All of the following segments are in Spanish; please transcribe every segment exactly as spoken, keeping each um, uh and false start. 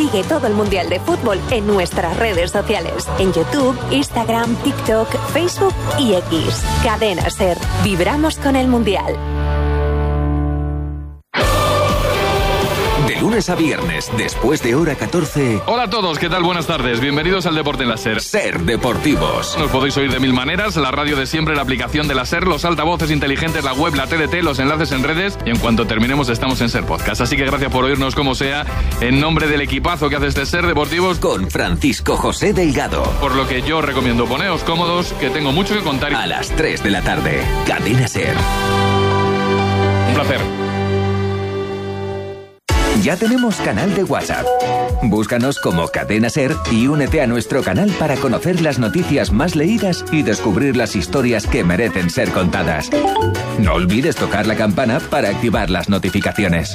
Sigue todo el Mundial de Fútbol en nuestras redes sociales. En YouTube, Instagram, TikTok, Facebook y X. Cadena SER. Vibramos con el Mundial. De lunes a viernes, después de hora catorce. Hola a todos, ¿qué tal? Buenas tardes. Bienvenidos al Deporte en la SER. SER Deportivos. Nos podéis oír de mil maneras: la radio de siempre, la aplicación de la SER, los altavoces inteligentes, la web, la T D T, los enlaces en redes, y en cuanto terminemos estamos en SER Podcast. Así que gracias por oírnos como sea, en nombre del equipazo que hace este SER Deportivos, con Francisco José Delgado. Por lo que yo recomiendo poneos cómodos, que tengo mucho que contar. A las tres de la tarde, Cadena SER. Un placer. Ya tenemos canal de WhatsApp. Búscanos como Cadena SER y únete a nuestro canal para conocer las noticias más leídas y descubrir las historias que merecen ser contadas. No olvides tocar la campana para activar las notificaciones.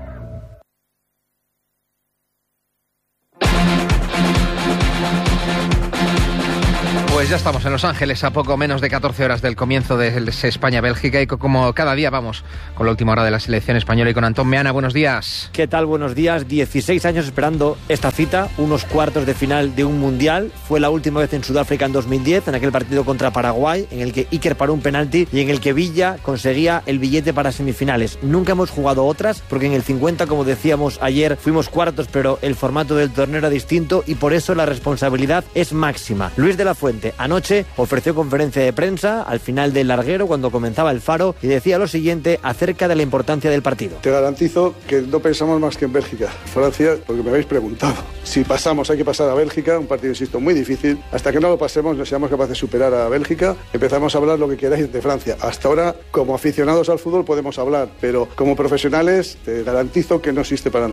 Pues ya estamos en Los Ángeles, a poco menos de catorce horas del comienzo de España-Bélgica, y como cada día vamos con la última hora de la selección española y con Antón Meana. Buenos días. ¿Qué tal? Buenos días. dieciséis años esperando esta cita, unos cuartos de final de un mundial. Fue la última vez en Sudáfrica en dos mil diez, en aquel partido contra Paraguay, en el que Iker paró un penalti y en el que Villa conseguía el billete para semifinales. Nunca hemos jugado otras, porque en el cincuenta, como decíamos ayer, fuimos cuartos, pero el formato del torneo era distinto y por eso la responsabilidad es máxima. Luis de la Fuente anoche ofreció conferencia de prensa al final del larguero cuando comenzaba el Faro y decía lo siguiente acerca de la importancia del partido. Te garantizo que no pensamos más que en Bélgica. Francia, porque me habéis preguntado. Si pasamos, hay que pasar a Bélgica, un partido, insisto, muy difícil. Hasta que no lo pasemos, no seamos capaces de superar a Bélgica, empezamos a hablar lo que queráis de Francia. Hasta ahora, como aficionados al fútbol podemos hablar, pero como profesionales te garantizo que no existe para